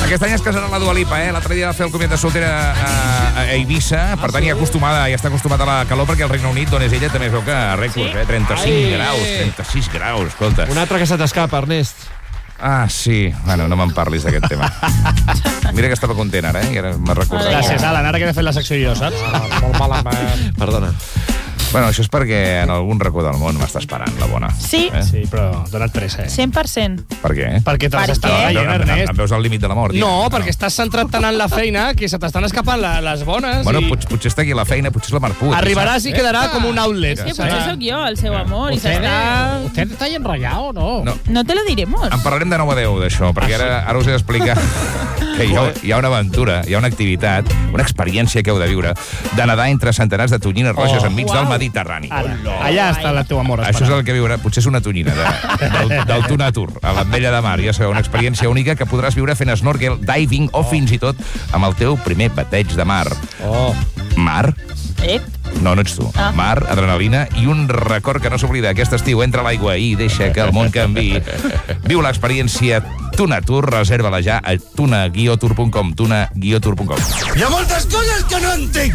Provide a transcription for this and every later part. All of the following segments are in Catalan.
Aquest any es casarà la Dua Lipa, L'altre dia va fer el comiat de soltera a Eivissa, per tant ja està acostumat a la calor, perquè al Regne Unit, d'on és ella, també es veu que rècords, 36 graus, escolta. Un altre que se t'escapa, Ernest. Ah, sí. Bueno, no me'n parlis d'aquest tema. Mira que estava content ara, i ara m'ha recordat. Gràcies, Alan, ara que he fet la secció jo, saps? Molt malament. Perdona. Bueno, això és perquè en algun racó del món m'està esperant, la bona. Sí. Sí, però dona't pressa, 100%. Per què? Perquè te les estava veient, Ernest. Em veus al límit de la mort? No, perquè estàs centrat tant en la feina que se t'estan escapant les bones. Bueno, potser està aquí a la feina, potser és la Marput. Arribaràs i quedarà com un outlet. És que potser sóc jo, el seu amor. ¿Usted está enrollado o no? No te lo diremos. En parlarem de 9 a 10 d'això, perquè ara us he d'explicar que hi ha una aventura, hi ha una activitat, una experiència que heu de viure, de nedar entre centenars de tonyines roges enmig del Mediterrani. Allà està el teu amor. Això és el que viurà, potser és una tonyina del Tuna Tour, a l'Ametlla de Mar. Ja sabeu, una experiència única que podràs viure fent snorkel, diving o fins i tot amb el teu primer bateig de mar. Mar? No ets tu. Mar, adrenalina i un record que no s'oblida aquest estiu. Entra a l'aigua i deixa que el món canviï. Viu l'experiència Tuna Tour, reserva-la ja a tuna-tour.com, tuna-tour.com. Hi ha moltes coses que no entenc.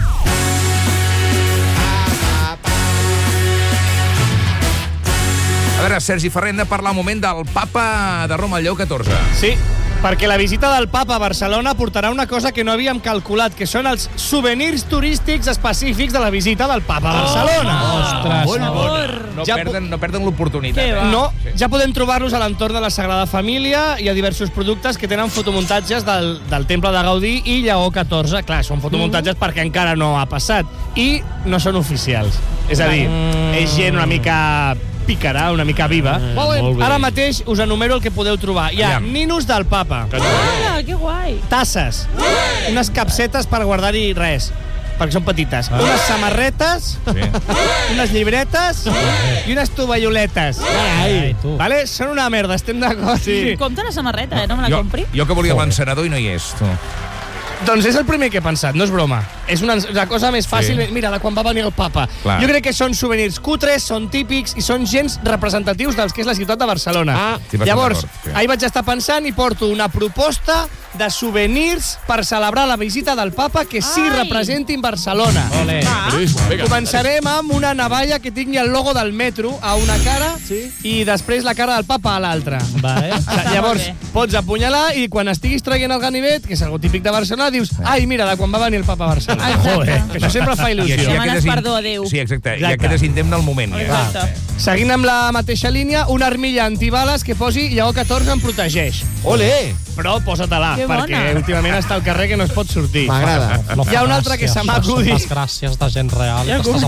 A veure, Sergi Ferrer, hem de parlar un moment del papa de Roma, Lleó XIV. Sí, perquè la visita del papa a Barcelona portarà una cosa que no havíem calculat, que són els souvenirs turístics específics de la visita del papa a Barcelona. Ostres, no perden l'oportunitat. No, ja podem trobar-los a l'entorn de la Sagrada Família. Hi ha diversos productes que tenen fotomuntatges del temple de Gaudí i Lleó XIV. Clar, són fotomuntatges perquè encara no ha passat. I no són oficials. És a dir, és gent una mica pícara, una mica viva. Ara mateix us enumero el que podeu trobar. Hi ha ninos del papa. Que guai. Tasses. Unes capsetes per guardar-hi res, perquè són petites. Unes samarretes, unes llibretes i unes tovalloletes. Vale? Són una merda, estem d'acord? Compte la samarreta, no me la compri. Jo que volia l'encenedor i no hi és, tu. Doncs és el primer que he pensat, no és broma. És una cosa més fàcil, mira, de quan va venir el papa. Jo crec que són souvenirs cutres, són típics i són gens representatius dels que és la ciutat de Barcelona. Llavors, ahir vaig estar pensant i porto una proposta de souvenirs per celebrar la visita del papa que sí representin Barcelona. Començarem amb una navalla que tingui el logo del metro a una cara i després la cara del papa a l'altra. Llavors, pots apunyalar i quan estiguis traient el ganivet, que és algo típic de Barcelona, dius, ai, mira, de quan va venir el papa a Barcelona. Que això sempre fa il·lusió. Demanes perdó a Déu. Sí, exacte. Ja quedes indemne del moment. Seguint amb la mateixa línia, una armilla antibales que posi Lleó XIV em protegeix. Olé! Però posa-te-la, perquè últimament està al carrer que no es pot sortir. M'agrada. Hi ha un altre que se m'ha acudit. Les gràcies de gent real.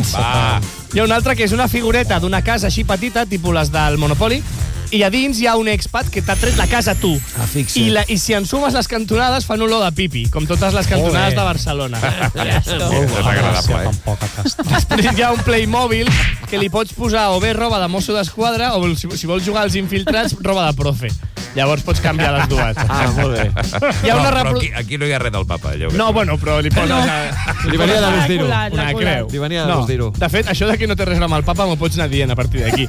Hi ha un altre que és una figureta d'una casa així petita, tipus les del Monopoly, i a dins hi ha un expat que t'ha tret la casa a tu. I si en sumes les cantonades fan olor de pipi, com totes les cantonades de Barcelona. És agradable, Després hi ha un Playmobil que li pots posar o bé roba de mosso d'esquadra o si vols jugar als infiltrats, roba de profe. Llavors pots canviar les dues. Molt bé. Però aquí no hi ha res del papa. No, bueno, però li poses... Li venia de gust dir-ho. Una creu. Li venia de gust dir-ho. De fet, això de que no té res amb el papa m'ho pots anar dient a partir d'aquí.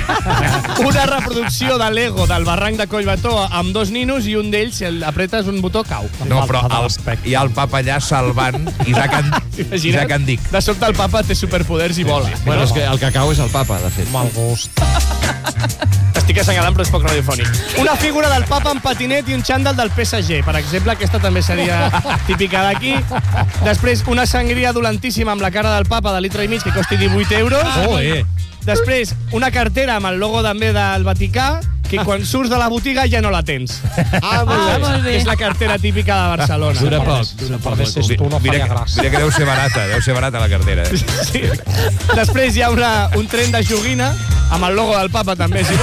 Una reproducció de Lego del barranc de Collbató amb dos ninos i un d'ells, si apretes un botó, cau. No, però hi ha el papa allà salvant Isaac Andic. De sobte el papa té superpoders i vola. Bueno, és que el que cau és el papa, de fet. Mal gust. Estic assenyalant, però és poc radiofònic. Una figura del papa amb patinet i un xandall del PSG. Per exemple, aquesta també seria típica d'aquí. Després, una sangria dolentíssima amb la cara del papa de litre i mig que costi 18 euros. Després, una cartera amb el logo també del Vaticà, que quan surts de la botiga ja no la tens. Molt bé. És la cartera típica de Barcelona. Dura poc. Mira que deu ser barata la cartera. Sí. Després hi ha un tren de joguina amb el logo del papa també, si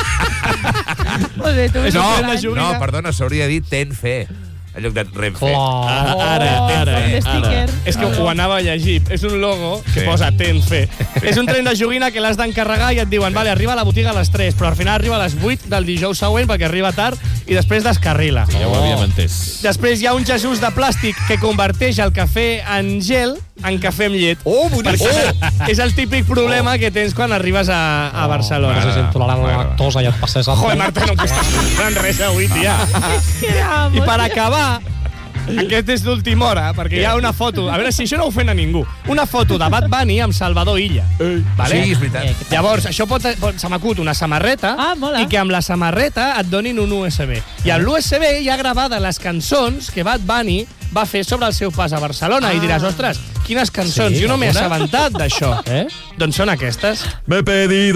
vols. Molt bé, tu. No, perdona, s'hauria dit ten fe. En lloc de Renfe. Ara. És que ho anava a llegir. És un logo que posa ten fe. És un tren de joguina que l'has d'encarregar i et diuen, vale, arriba a la botiga a les 3, però al final arriba a les 8 del dijous següent perquè arriba tard i després descarrila. Ja ho havíem entès. Després hi ha un Jesús de plàstic que converteix el cafè en gel en cafè amb llet. Oh, boníssim! És el típic problema que tens quan arribes a Barcelona. No sé si intolerant a la lactosa i et passés a... Joder, Marta, no m'estàs comprant res avui, tia. I per acabar, aquest és d'última hora, perquè hi ha una foto... A veure si això no ofèn a ningú. Una foto de Bad Bunny amb Salvador Illa. Vale? Sí, és veritat. Llavors, això se m'acut una samarreta i que amb la samarreta et donin un USB. I amb l'USB hi ha gravades les cançons que Bad Bunny va fer sobre el seu pas a Barcelona. I diràs, ostres, quines cançons? Jo no m'he assabentat d'això. Doncs són aquestes. M'he pedido